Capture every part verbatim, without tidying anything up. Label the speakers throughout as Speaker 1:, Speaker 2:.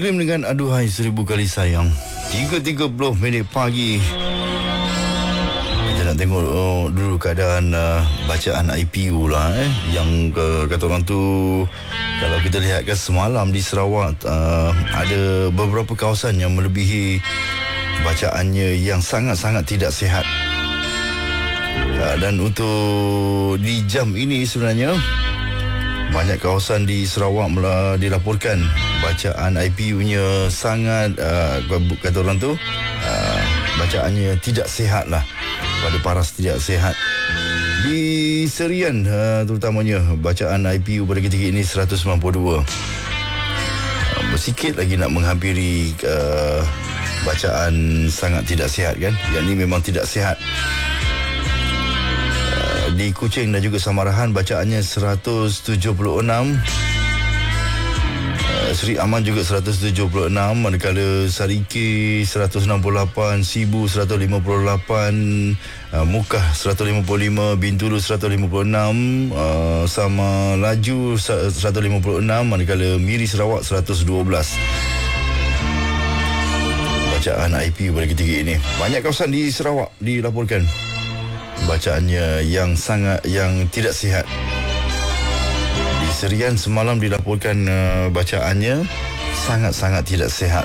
Speaker 1: Iklim dengan aduhai seribu kali sayang. tiga tiga puluh minit pagi. Kita nak tengok oh, dulu keadaan uh, bacaan I P U lah eh. Yang uh, kata orang tu, kalau kita lihat kan semalam di Sarawak uh, ada beberapa kawasan yang melebihi bacaannya yang sangat-sangat tidak sihat. Uh, dan untuk di jam ini sebenarnya banyak kawasan di Sarawak mula dilaporkan bacaan I P U-nya sangat uh, kata orang tu uh, bacaannya tidak sihat lah, pada paras tidak sihat. Di Serian uh, terutamanya bacaan I P U pada ketika ini seratus sembilan puluh dua. Uh, bersikit lagi nak menghampiri uh, bacaan sangat tidak sihat kan. Yang ini memang tidak sihat. Di Kuching dan juga Samarahan bacaannya seratus tujuh puluh enam. uh, Seri Aman juga seratus tujuh puluh enam, manakala Sariki seratus enam puluh lapan, Sibu seratus lima puluh lapan, uh, Mukah seratus lima puluh lima, Bintulu seratus lima puluh enam, uh, sama Laju seratus lima puluh enam, manakala Miri Sarawak seratus dua belas. Bacaan I P U pada ketika ini. Banyak kawasan di Sarawak dilaporkan bacaannya yang sangat yang tidak sihat. Di Serian semalam dilaporkan uh, bacaannya sangat-sangat tidak sihat.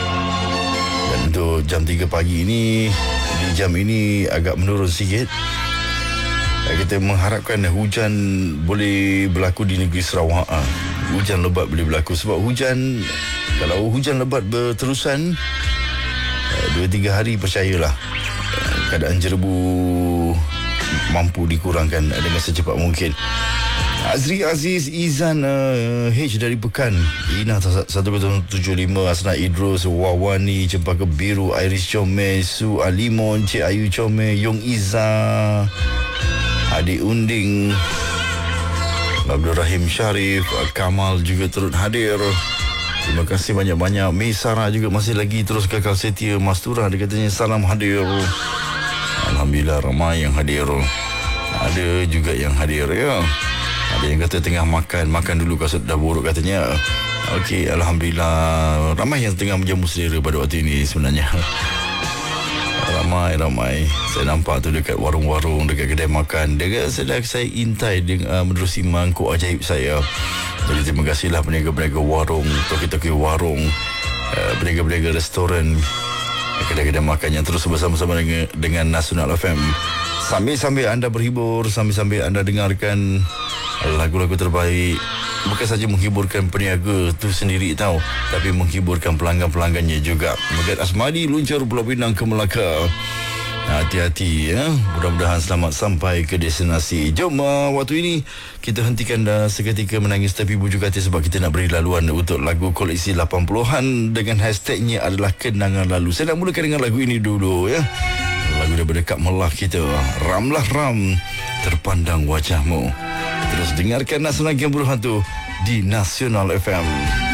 Speaker 1: Dan untuk jam tiga pagi ini, di jam ini agak menurun sikit. Kita mengharapkan hujan boleh berlaku di negeri Sarawak. Hujan lebat boleh berlaku, sebab hujan, kalau hujan lebat berterusan dua tiga hari, percayalah keadaan jerebu mampu dikurangkan dengan secepat mungkin. Azri Aziz Izan uh, H dari Pekan, Ina satu kosong tujuh lima, Asna Idrus, Wawani, Cempaka Biru, Iris Comel, Su Alimon, Cik Ayu Comel, Yong Iza, Adik Unding, Abdul Rahim Sharif, Kamal juga turut hadir. Terima kasih banyak-banyak. May Sarah juga masih lagi terus kekal setia. Mastura dia katanya salam hadir. Alhamdulillah ramai yang hadir. Ada juga yang hadir ya. Ada yang kata tengah makan, makan dulu kasut dah buruk katanya. Okey, alhamdulillah ramai yang tengah menjamu selera pada waktu ini sebenarnya. Ramai-ramai saya nampak tu dekat warung-warung, dekat kedai makan. Dekat sedang saya intai dengan uh, menerusi mangkuk ajaib saya. Jadi terima kasihlah peniaga-peniaga warung, toki-toki warung, uh, peniaga-peniaga restoran, kedai-kedai makan yang terus bersama-sama dengan, dengan Nasional F M. Sambil-sambil anda berhibur, sambil-sambil anda dengarkan lagu-lagu terbaik. Bukan saja menghiburkan peniaga tu sendiri tahu, tapi menghiburkan pelanggan-pelanggannya juga. Megat Asmadi luncur Pulau Pinang ke Melaka. Hati-hati ya. Mudah-mudahan selamat sampai ke destinasi. Jom uh, waktu ini kita hentikan dah seketika menangis tapi bujuk hati, sebab kita nak beri laluan untuk lagu koleksi lapan puluhan dengan hashtagnya adalah kenangan lalu. Saya nak mulakan dengan lagu ini dulu ya. Lagu daripada Kak Melah kita, Ramlah Ram, Terpandang Wajahmu. Terus dengarkan Nasional Game Berhantu di Nasional F M.